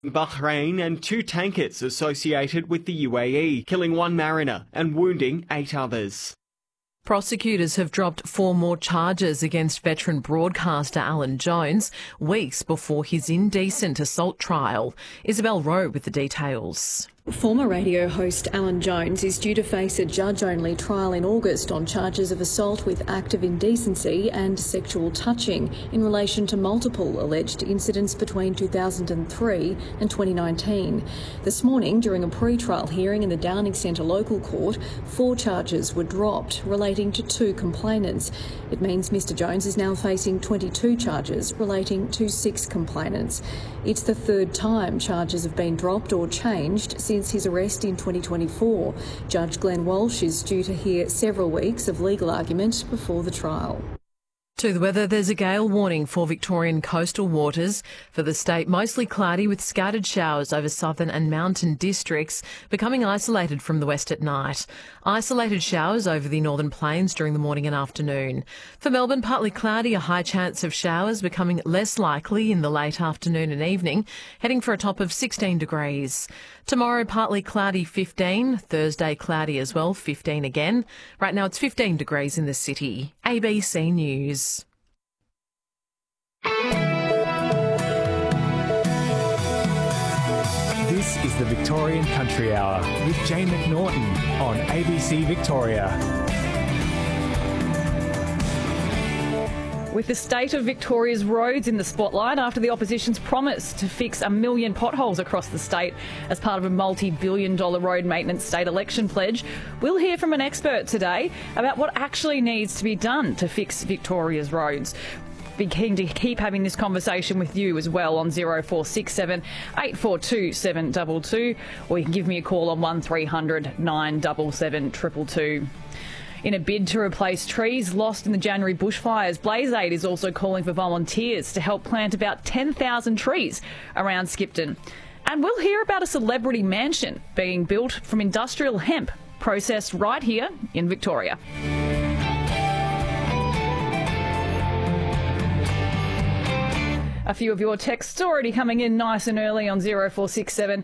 Bahrain and 2 tankers associated with the UAE, killing 1 mariner and wounding 8 others. Prosecutors have dropped 4 more charges against veteran broadcaster Alan Jones weeks before his indecent assault trial. Isabel Rowe with the details. Former radio host Alan Jones is due to face a judge-only trial in August on charges of assault with act of indecency and sexual touching in relation to multiple alleged incidents between 2003 and 2019. This morning, during a pre-trial hearing in the Downing Centre local court, 4 charges were dropped relating to 2 complainants. It means Mr Jones is now facing 22 charges relating to 6 complainants. It's the 3rd time charges have been dropped or changed since his arrest in 2024. Judge Glenn Walsh is due to hear several weeks of legal argument before the trial. To the weather, there's a gale warning for Victorian coastal waters. For the state, mostly cloudy with scattered showers over southern and mountain districts, becoming isolated from the west at night. Isolated showers over the northern plains during the morning and afternoon. For Melbourne, partly cloudy, a high chance of showers becoming less likely in the late afternoon and evening, heading for a top of 16 degrees. Tomorrow, partly cloudy, 15. Thursday, cloudy as well, 15 again. Right now, it's 15 degrees in the city. ABC News. This is the Victorian Country Hour with Jane McNaughton on ABC Victoria. With the state of Victoria's roads in the spotlight after the opposition's promise to fix 1 million potholes across the state as part of a multi-billion-dollar road maintenance state election pledge, we'll hear from an expert today about what actually needs to be done to fix Victoria's roads. Be keen to keep having this conversation with you as well on 0467 842 722, or you can give me a call on 1300 977 222. In a bid to replace trees lost in the January bushfires, Blaze Aid is also calling for volunteers to help plant about 10,000 trees around Skipton. And we'll hear about a celebrity mansion being built from industrial hemp, processed right here in Victoria. A few of your texts already coming in nice and early on 0467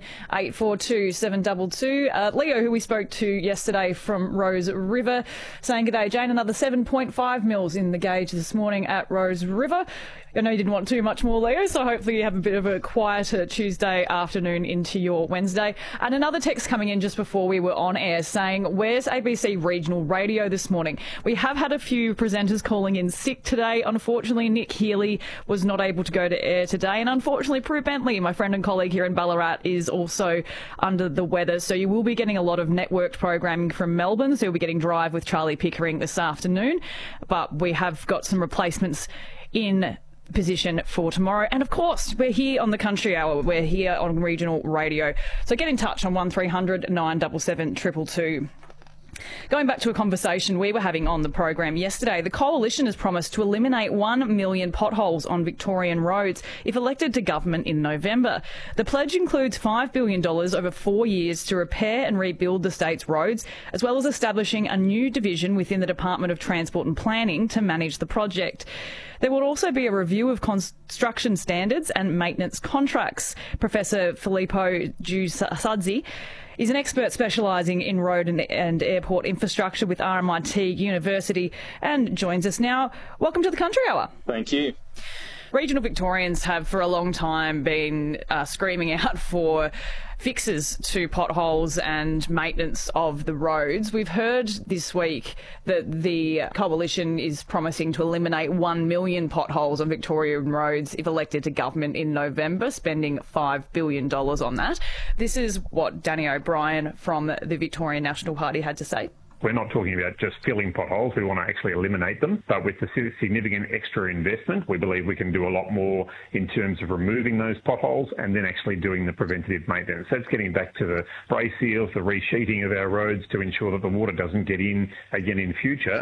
842 722. Leo, who we spoke to yesterday from Rose River, saying, "G'day, Jane, another 7.5 mils in the gauge this morning at Rose River." I know you didn't want too much more, Leo, so hopefully you have a bit of a quieter Tuesday afternoon into your Wednesday. And another text coming in just before we were on air saying, "Where's ABC Regional Radio this morning?" We have had a few presenters calling in sick today. Unfortunately, Nick Healy was not able to go to air today. And unfortunately, Prue Bentley, my friend and colleague here in Ballarat, is also under the weather. So you will be getting a lot of networked programming from Melbourne. So you'll be getting Drive with Charlie Pickering this afternoon. But we have got some replacements in position for tomorrow. And of course, we're here on the Country Hour. We're here on regional radio. So get in touch on 1300 977 222. Going back to a conversation we were having on the program yesterday, the Coalition has promised to eliminate 1 million potholes on Victorian roads if elected to government in November. The pledge includes $5 billion over 4 years to repair and rebuild the state's roads, as well as establishing a new division within the Department of Transport and Planning to manage the project. There will also be a review of construction standards and maintenance contracts. Professor Filippo Giussazzi is an expert specialising in road and airport infrastructure with RMIT University and joins us now. Welcome to the Country Hour. Thank you. Regional Victorians have for a long time been screaming out for fixes to potholes and maintenance of the roads. We've heard this week that the Coalition is promising to eliminate 1 million potholes on Victorian roads if elected to government in November, spending $5 billion on that. This is what Danny O'Brien from the Victorian National Party had to say. We're not talking about just filling potholes. We want to actually eliminate them. But with the significant extra investment, we believe we can do a lot more in terms of removing those potholes and then actually doing the preventative maintenance. That's getting back to the brace seals, the resheeting of our roads to ensure that the water doesn't get in again in future.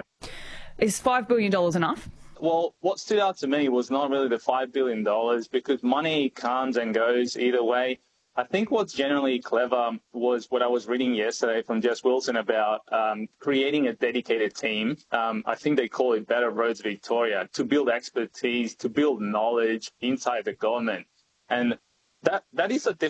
Is $5 billion enough? Well, what stood out to me was not really the $5 billion because money comes and goes either way. I think what's generally clever was what I was reading yesterday from Jess Wilson about creating a dedicated team. I think they call it Better Roads Victoria, to build expertise, to build knowledge inside the government. And that is a